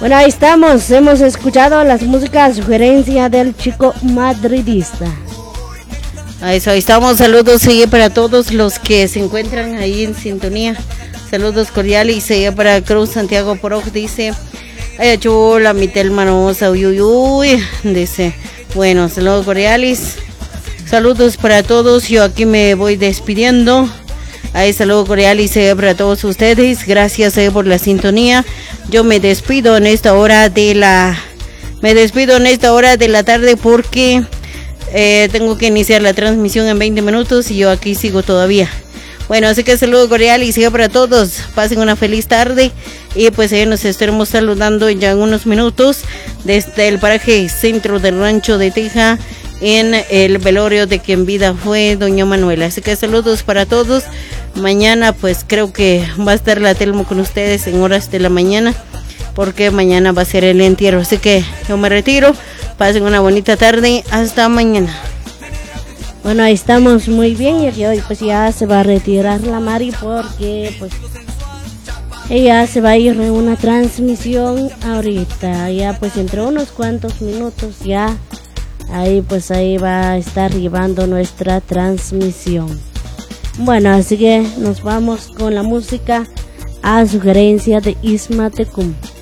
Bueno, ahí estamos, hemos escuchado las músicas, sugerencia del chico madridista. A eso, ahí estamos, saludos para todos los que se encuentran ahí en sintonía. Saludos cordiales para Cruz Santiago Poroj, dice, ay chula, mi telma hermosa, uy, dice, bueno, saludos cordiales, saludos para todos, yo aquí me voy despidiendo. Ahí saludos cordiales para todos ustedes, gracias por la sintonía. Yo me despido en esta hora de la tarde porque tengo que iniciar la transmisión en 20 minutos y yo aquí sigo todavía. Bueno, así que saludo cordial y sigo para todos. Pasen una feliz tarde y pues nos estaremos saludando ya en unos minutos desde el paraje centro del Rancho de Teja en el velorio de quien vida fue doña Manuela. Así que saludos para todos. Mañana pues creo que va a estar la Telmo con ustedes en horas de la mañana porque mañana va a ser el entierro. Así que yo me retiro. Pasen una bonita tarde. Hasta mañana. Bueno, ahí estamos muy bien y hoy pues ya se va a retirar la Mari porque pues ella se va a ir en una transmisión ahorita, ya pues entre unos cuantos minutos ya ahí va a estar llevando nuestra transmisión. Bueno, así que nos vamos con la música a sugerencia de Isma Tecum.